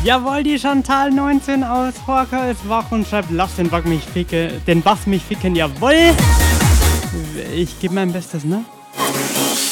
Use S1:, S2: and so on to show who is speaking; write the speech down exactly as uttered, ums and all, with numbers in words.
S1: Jawohl, die Chantal neunzehn aus Horker ist wach und schreibt, lass den Back mich ficke, den Bass mich ficken, jawohl. Ich gebe mein Bestes, ne?